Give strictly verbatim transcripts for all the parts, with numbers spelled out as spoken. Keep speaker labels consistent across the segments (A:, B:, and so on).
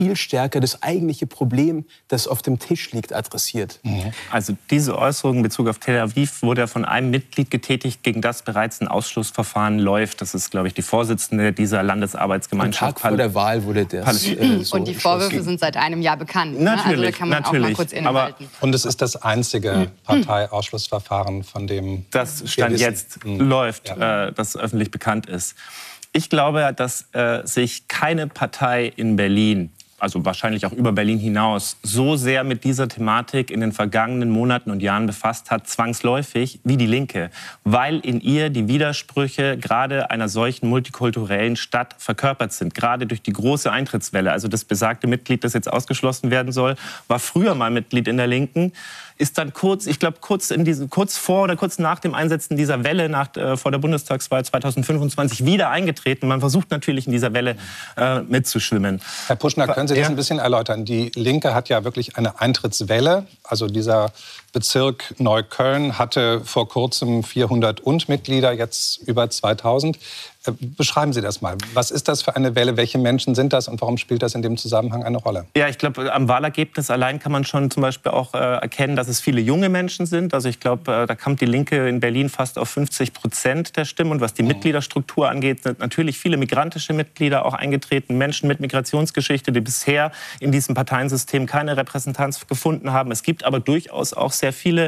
A: viel stärker das eigentliche Problem, das auf dem Tisch liegt, adressiert.
B: Mhm. Also diese Äußerung in Bezug auf Tel Aviv wurde von einem Mitglied getätigt, gegen das bereits ein Ausschlussverfahren läuft. Das ist, glaube ich, die Vorsitzende dieser Landesarbeitsgemeinschaft.
A: Am Tag vor der Wahl wurde das äh, so
C: Und die Vorwürfe sind seit einem Jahr bekannt. Ne?
B: Natürlich,
C: also da kann man
B: natürlich.
C: auch mal kurz innehalten.
D: Aber und es ist das einzige Parteiausschlussverfahren, von dem
B: das Stand jetzt mhm. läuft, ja. äh, das öffentlich bekannt ist. Ich glaube, dass äh, sich keine Partei in Berlin, also wahrscheinlich auch über Berlin hinaus, so sehr mit dieser Thematik in den vergangenen Monaten und Jahren befasst hat, zwangsläufig, wie die Linke. Weil in ihr die Widersprüche gerade einer solchen multikulturellen Stadt verkörpert sind. Gerade durch die große Eintrittswelle. Also das besagte Mitglied, das jetzt ausgeschlossen werden soll, war früher mal Mitglied in der Linken. Ist dann kurz, ich glaube, kurz, in diese, kurz vor oder kurz nach dem Einsetzen dieser Welle nach, äh, vor der Bundestagswahl zweitausendfünfundzwanzig wieder eingetreten. Man versucht natürlich in dieser Welle äh, mitzuschwimmen.
D: Herr Puschner, können Sie das ein bisschen erläutern? Die Linke hat ja wirklich eine Eintrittswelle. Also dieser Bezirk Neukölln hatte vor kurzem vierhundert und Mitglieder, jetzt über zweitausend. Beschreiben Sie das mal. Was ist das für eine Welle? Welche Menschen sind das und warum spielt das in dem Zusammenhang eine Rolle?
B: Ja, ich glaube, am Wahlergebnis allein kann man schon zum Beispiel auch äh, erkennen, dass es viele junge Menschen sind. Also ich glaube, äh, da kommt die Linke in Berlin fast auf fünfzig Prozent der Stimmen. Und was die mhm. Mitgliederstruktur angeht, sind natürlich viele migrantische Mitglieder auch eingetreten. Menschen mit Migrationsgeschichte, die bisher in diesem Parteiensystem keine Repräsentanz gefunden haben. Es gibt aber durchaus auch sehr viele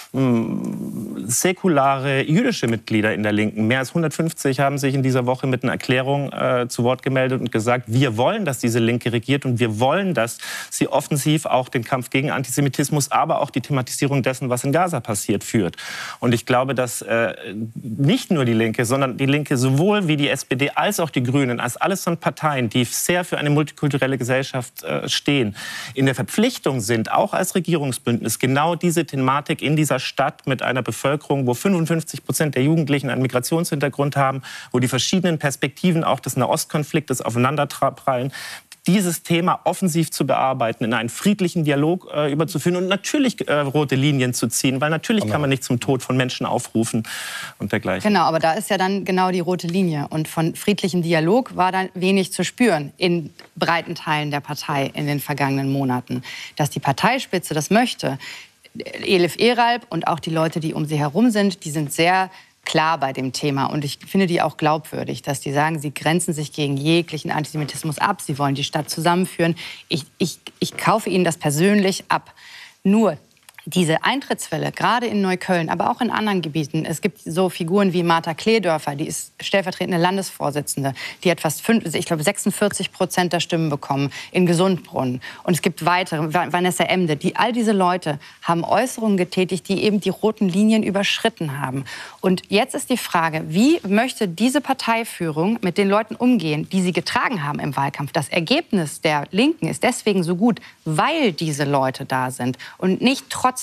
B: mh, säkulare jüdische Mitglieder in der Linken. Mehr als hundertfünfzig haben sich in dieser Woche mit einer Erklärung äh, zu Wort gemeldet und gesagt, wir wollen, dass diese Linke regiert und wir wollen, dass sie offensiv auch den Kampf gegen Antisemitismus, aber auch die Thematisierung dessen, was in Gaza passiert, führt. Und ich glaube, dass äh, nicht nur die Linke, sondern die Linke sowohl wie die S P D als auch die Grünen, als alles von Parteien, die sehr für eine multikulturelle Gesellschaft äh, stehen, in der Verpflichtung sind, auch als Regierungsbündnis, genau diese Thematik in dieser Stadt mit einer Bevölkerung, wo fünfundfünfzig Prozent der Jugendlichen einen Migrationshintergrund haben, wo die verschiedenen Perspektiven auch des Nahostkonfliktes aufeinanderprallen, dieses Thema offensiv zu bearbeiten, in einen friedlichen Dialog äh, überzuführen und natürlich äh, rote Linien zu ziehen, weil natürlich kann man nicht zum Tod von Menschen aufrufen und dergleichen.
C: Genau, aber da ist ja dann genau die rote Linie. Und von friedlichem Dialog war da wenig zu spüren in breiten Teilen der Partei in den vergangenen Monaten. Dass die Parteispitze das möchte, Elif Eralp und auch die Leute, die um sie herum sind, die sind sehr klar bei dem Thema. Und ich finde die auch glaubwürdig, dass die sagen, sie grenzen sich gegen jeglichen Antisemitismus ab. Sie wollen die Stadt zusammenführen. Ich, ich, ich kaufe ihnen das persönlich ab. Nur diese Eintrittswelle, gerade in Neukölln, aber auch in anderen Gebieten. Es gibt so Figuren wie Martha Kledörfer, die ist stellvertretende Landesvorsitzende. Die hat fast, fünf, ich glaube, sechsundvierzig Prozent der Stimmen bekommen in Gesundbrunnen. Und es gibt weitere, Vanessa Emde. Die, all diese Leute haben Äußerungen getätigt, die eben die roten Linien überschritten haben. Und jetzt ist die Frage, wie möchte diese Parteiführung mit den Leuten umgehen, die sie getragen haben im Wahlkampf? Das Ergebnis der Linken ist deswegen so gut, weil diese Leute da sind und nicht trotzdem.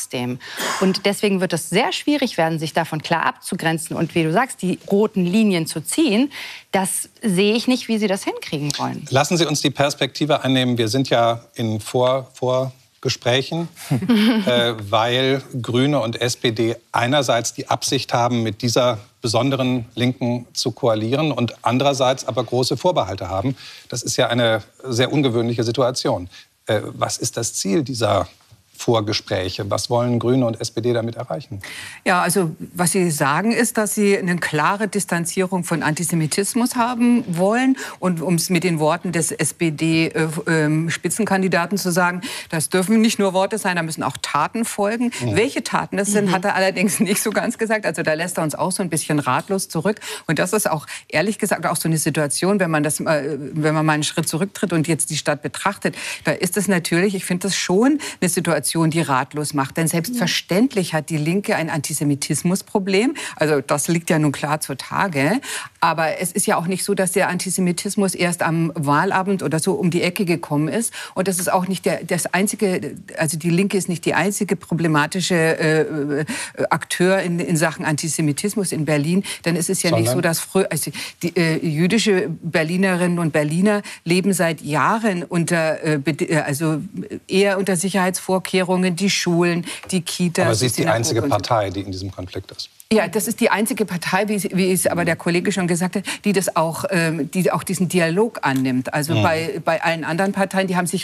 C: Und deswegen wird es sehr schwierig werden, sich davon klar abzugrenzen und, wie du sagst, die roten Linien zu ziehen. Das sehe ich nicht, wie sie das hinkriegen wollen.
D: Lassen Sie uns die Perspektive annehmen. Wir sind ja in Vor... Vor Gesprächen, äh, weil Grüne und S P D einerseits die Absicht haben, mit dieser besonderen Linken zu koalieren und andererseits aber große Vorbehalte haben. Das ist ja eine sehr ungewöhnliche Situation. Äh, was ist das Ziel dieser Vorgespräche? Was wollen Grüne und S P D damit erreichen? Ja, also was Sie sagen, ist, dass Sie eine klare Distanzierung von Antisemitismus haben wollen. Und um es mit den Worten des S P D-Spitzenkandidaten äh, zu sagen, das dürfen nicht nur Worte sein, da müssen auch Taten folgen. Mhm. Welche Taten das sind, mhm. hat er allerdings nicht so ganz gesagt. Also da lässt er uns auch so ein bisschen ratlos zurück. Und das ist auch, ehrlich gesagt, auch so eine Situation, wenn man, das, äh, wenn man mal einen Schritt zurücktritt und jetzt die Stadt betrachtet, da ist es natürlich, ich finde das schon eine Situation, die ratlos macht. Denn selbstverständlich hat die Linke ein Antisemitismusproblem. Also das liegt ja nun klar zutage. Aber es ist ja auch nicht so, dass der Antisemitismus erst am Wahlabend oder so um die Ecke gekommen ist. Und das ist auch nicht der, das einzige, also die Linke ist nicht die einzige problematische äh, Akteur in, in Sachen Antisemitismus in Berlin. Denn es ist ja Sondern? nicht so, dass früher, also die äh, jüdische Berlinerinnen und Berliner leben seit Jahren unter, äh, also eher unter Sicherheitsvorkehrungen, die Schulen, die Kitas. Aber sie ist die einzige Partei, die in diesem Konflikt ist. Ja, das ist die einzige Partei, wie, wie es aber der Kollege schon gesagt hat, die das auch, ähm, die auch diesen Dialog annimmt. Also mhm. bei, bei allen anderen Parteien, die haben sich